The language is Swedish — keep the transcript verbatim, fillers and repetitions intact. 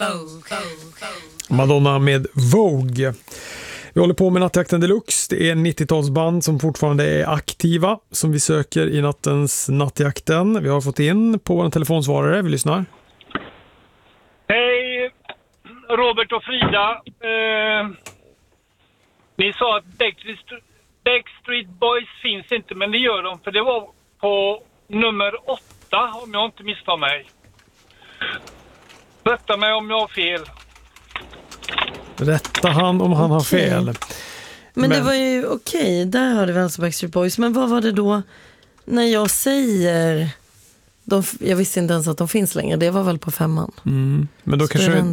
Madonna med Vogue. Vi håller på med Nattjakten Deluxe. Det är nittiotalsband som fortfarande är aktiva som vi söker i nattens Nattjakten. Vi har fått in på vår telefonsvarare. Vi lyssnar. Hej Robert och Frida. Eh, ni sa att Backstreet, Backstreet Boys finns inte, men det gör de, för det var på nummer åtta om jag inte misstar mig. Rätta mig om jag har fel. Rätta han om han okay. har fel. Men, men det var ju okej, okay. Där hörde vi alltså Backstreet Boys. Men vad var det då när jag säger... De, jag visste inte ens att de finns längre. Det var väl på femman. Mm. Men då så kanske